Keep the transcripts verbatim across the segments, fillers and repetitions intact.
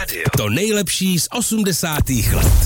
To nejlepší z osmdesátých let.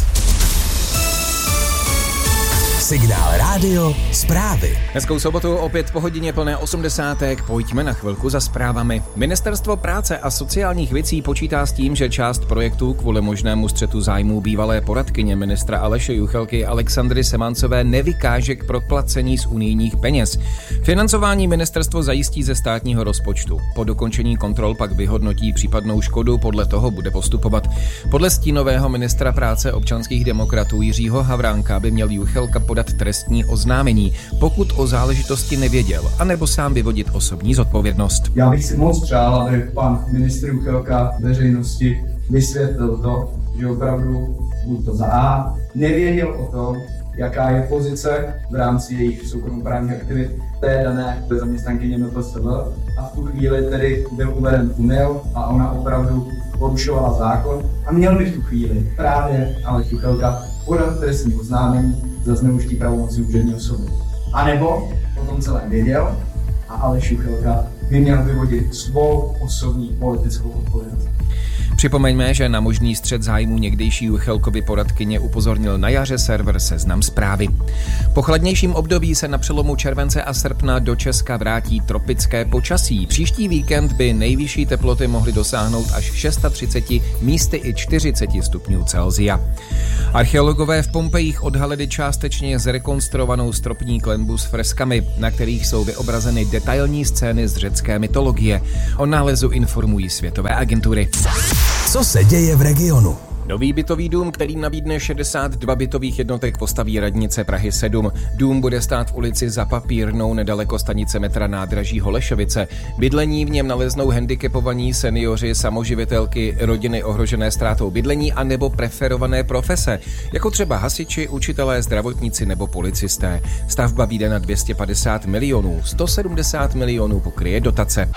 Signál Rádio, zprávy. Hezkou sobotu, opět po hodině plné osmdesátek, pojďme na chvilku za zprávami. Ministerstvo práce a sociálních věcí počítá s tím, že část projektů kvůli možnému střetu zájmů bývalé poradkyně ministra Aleše Juchelky Alexandry Semancové nevykáže k proplacení z unijních peněz. Financování ministerstvo zajistí ze státního rozpočtu. Po dokončení kontrol pak vyhodnotí případnou škodu, podle toho bude postupovat. Podle stínového ministra práce občanských demokratů Jiřího Havránka by měl Juchelka podat trestní oznámení, pokud o záležitosti nevěděl, anebo sám vyvodit osobní zodpovědnost. Já bych si moc přál, aby pan ministr Juchelka veřejnosti vysvětlil to, že opravdu buď to za A nevěděl o tom, jaká je pozice v rámci jejich soukromoprávních aktivit té dané zaměstnankyně M P S V a v tu chvíli tedy byl uveden tunel a ona opravdu porušovala zákon a měl by v tu chvíli právě Aleš Juchelka podat trestní oznámení za zneužití pravomocí úřední osoby. A nebo o tom celém věděl a Aleš Juchelka by měl vyvodit svou osobní politickou odpovědnost. Připomeňme, že na možný střet zájmu někdejší Juchelkovy poradkyně upozornil na jaře server Seznam Zprávy. Po chladnějším období se na přelomu července a srpna do Česka vrátí tropické počasí. Příští víkend by nejvyšší teploty mohly dosáhnout až třicet šest, místy i čtyřicet stupňů Celsia. Archeologové v Pompejích odhalili částečně zrekonstruovanou stropní klenbu s freskami, na kterých jsou vyobrazeny detailní scény z řecké mytologie. O nálezu informují světové agentury. Co se děje v regionu? Nový bytový dům, který nabídne šedesát dva bytových jednotek, postaví radnice Prahy sedm. Dům bude stát v ulici Za Papírnou nedaleko stanice metra nádraží Holešovice. Bydlení v něm naleznou handicapovaní seniori, samoživitelky, rodiny ohrožené ztrátou bydlení a nebo preferované profese, jako třeba hasiči, učitelé, zdravotníci nebo policisté. Stavba vyjde na dvě stě padesát milionů, sto sedmdesát milionů pokryje dotace.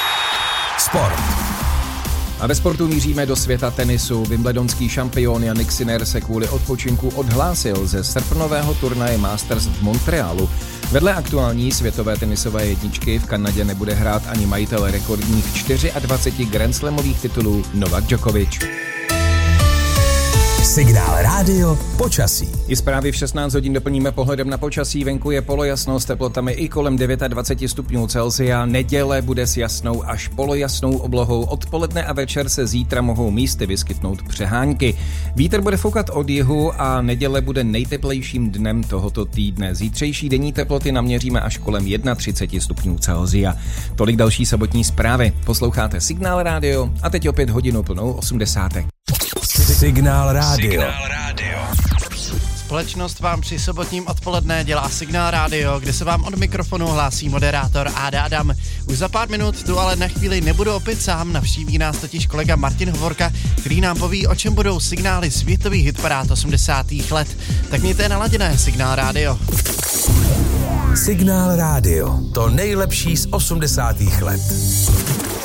Sport. A ve sportu míříme do světa tenisu. Wimbledonský šampion Jannik Sinner se kvůli odpočinku odhlásil ze srpnového turnaje Masters v Montrealu. Vedle aktuální světové tenisové jedničky v Kanadě nebude hrát ani majitel rekordních dvacet čtyři Grand Slamových titulů Novak Djokovic. Signál Rádio, počasí. I zprávy v šestnáct hodin doplníme pohledem na počasí. Venku je polojasno s teplotami i kolem dvacet devět stupňů Celsia. Neděle bude s jasnou až polojasnou oblohou. Odpoledne a večer se zítra mohou místy vyskytnout přehánky. Vítr bude foukat od jihu a neděle bude nejteplejším dnem tohoto týdne. Zítřejší denní teploty naměříme až kolem třicet jedna stupňů Celsia. Tolik další sobotní zprávy. Posloucháte Signál Rádio a teď opět hodinu plnou osmdesátek. Signál Rádio. Společnost vám při sobotním odpoledne dělá Signál Rádio, kde se vám od mikrofonu hlásí moderátor Áda Adam. Už za pár minut tu ale na chvíli nebudu opět sám, navštíví nás totiž kolega Martin Hovorka, který nám poví, o čem budou signály světových hitparád osmdesátých let. Tak mějte naladěné Signál Rádio. Signál Rádio, to nejlepší z osmdesátých let.